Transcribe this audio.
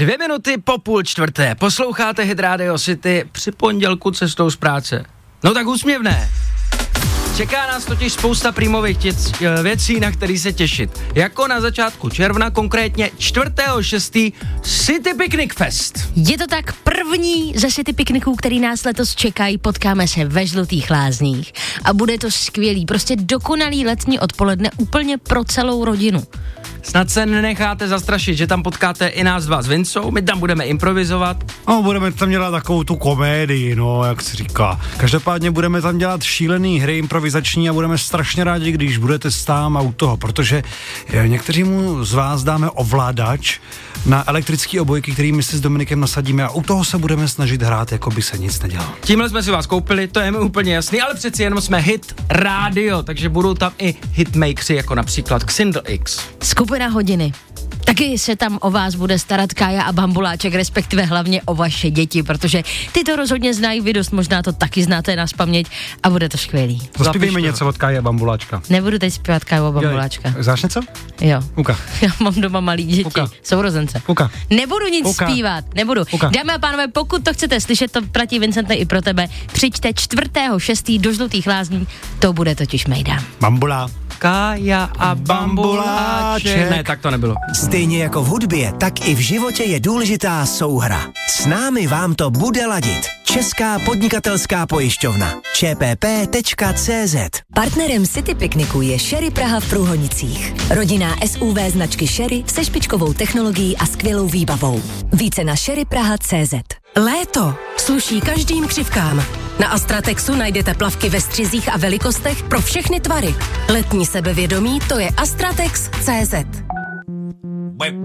2 minuty po 3:30. Posloucháte Hit Radio City při pondělku cestou z práce. No tak úsměvné. Čeká nás totiž spousta prímových věcí, na který se těšit. Jako na začátku června, konkrétně 4.6. City Picnic Fest. Je to tak první ze City Picniců, který nás letos čekají. Potkáme se ve Žlutých Lázních a bude to skvělý, prostě dokonalý letní odpoledne úplně pro celou rodinu. Snad se nenecháte zastrašit, že tam potkáte i nás dva s Vincou, my tam budeme improvizovat. No, budeme tam dělat takovou tu komédii, no, jak se říká. Každopádně budeme tam dělat šílený hry improvizační a budeme strašně rádi, když budete s náma u toho, protože někteřímu z vás dáme ovládač na elektrický obojky, který my si s Dominikem nasadíme a u toho se budeme snažit hrát, jako by se nic nedělalo. Tímhle jsme si vás koupili, to je mi úplně jasný, ale přeci jenom jsme Hit Radio, takže budou tam i hitmakeři, jako například Xindl X. Skupina Hodiny. Taky se tam o vás bude starat Kája a Bambuláček, respektive hlavně o vaše děti, protože ty to rozhodně znají, vy dost možná to taky znáte nazpaměť a bude to skvělý. Zaspívejme něco od Káje a Bambuláčka. Nebudu teď zpívat Káju a Bambuláčka. Znáš něco? Jo. Uka. Já mám doma malý děti, sourozence. Uka. Nebudu nic zpívat, nebudu. Dámy a pánové, pokud to chcete slyšet, to platí, Vincente, i pro tebe, přijďte 4.6. do Žlutých Lázní, to bude totiž mejdan. Bambula. Kája a Bambuláček. Ne, tak to nebylo. Stejně jako v hudbě, tak i v životě je důležitá souhra. S námi vám to bude ladit. Česká podnikatelská pojišťovna. čpp.cz. Partnerem City Picnicu je Sherry Praha v Průhonicích. Rodinná SUV značky Sherry se špičkovou technologií a skvělou výbavou. Více na sherrypraha.cz. Léto sluší každým křivkám. Na Astratexu najdete plavky ve střizích a velikostech pro všechny tvary. Letní sebevědomí, to je Astratex.cz.